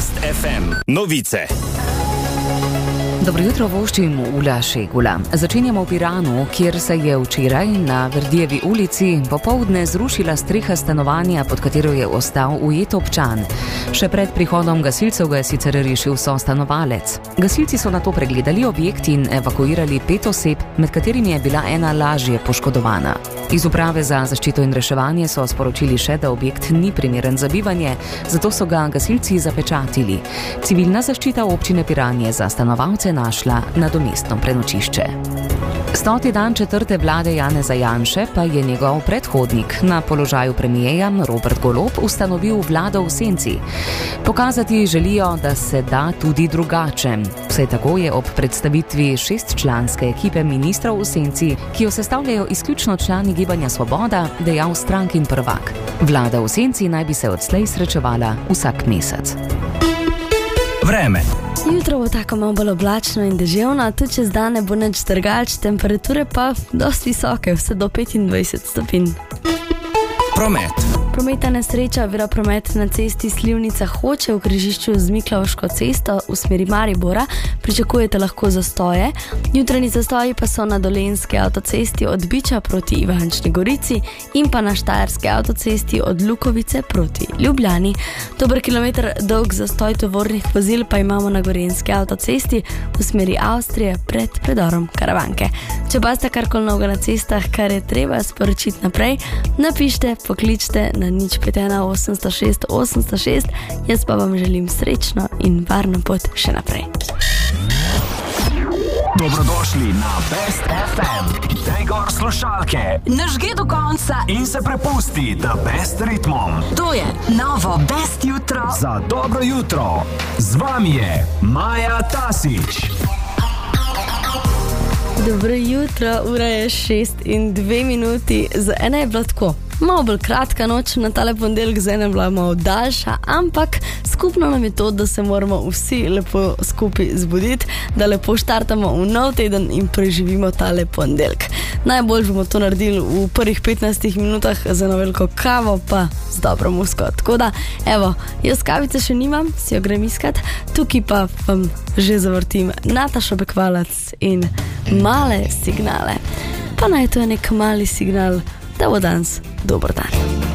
Best FM novice. Dobro jutro, voščim Ula Šegula. Začenjamo v Piranu, kjer se je včeraj na Verdijevi ulici popoldne zrušila streha stanovanja, pod katero je ostal ujet občan. Še pred prihodom gasilcev ga je sicer rešil sostanovalec. Gasilci so nato pregledali objekt in evakuirali 5 oseb, med katerimi je bila ena lažje poškodovana. Iz uprave za zaščito in reševanje so sporočili še, da objekt ni primeren za bivanje, zato so ga gasilci zapečatili. Civilna zaščita občine Piran je za stanovalce našla nadomestno prenočišče. 100. dan 4. vlade Janeza Janše pa je njegov predhodnik na položaju premijeja Robert Golob ustanovil vlado v senci. Pokazati želijo, da se da tudi drugače. Vse tako je ob predstavitvi 6-članske ekipe ministrov v senci, ki jo sestavljajo izključno člani Gibanja Svoboda, dejal Strankin prvak. Vlada v senci naj bi se odslej srečevala vsak mesec. Vreme. Jutro bo tako malo bolj oblačno in deževno, tudi čez dan ne bo nič drgač, temperature pa dosti visoke, vse do 25 stopinj. Promet. Prometna nesreča ovira promet na cesti Slivnica-Hoče v križišču z Miklavško cesto v smeri Maribora. Pričakujete lahko zastoje. Jutranji zastoji pa so na Dolenjski avtocesti od Biča proti Ivančni Gorici in pa na Štajerski avtocesti od Lukovice proti Ljubljani. Dober kilometer dolg zastoj tovornih vozil pa imamo na Gorenjski avtocesti v smeri Avstrije pred predorom Karavanke. Če pa ste karkoli novega na cestah, kar je treba sporočiti naprej, napišite, pokličite na 051 806 806, jaz pa vam želim srečno in varno pot še naprej. Dobrodošli na Best FM. Daj gor slušalke. Nažge do konca In se prepusti The Best ritmom. To je novo Best jutro. Za dobro jutro. Z vami je Maja Tasič. Dobro jutro, ura je 6:02, za ene je bilo tako. Malo bolj kratka noč, na tale ponedeljek za ene bila malo daljša, ampak skupno nam je to, da se moramo vsi lepo skupaj zbuditi, da lepo štartamo v nov teden in preživimo tale ponedeljek. Najbolj bomo to naredili v prvih 15 minutah z eno veliko kavo, pa z dobro muziko. Tako da, evo, jaz kavice še nimam, si jo grem iskat, tukaj pa vam že zavrtim Natašo Bekvalac in Male signale. Pa naj to je nek mali signal, da bo danes dober dan.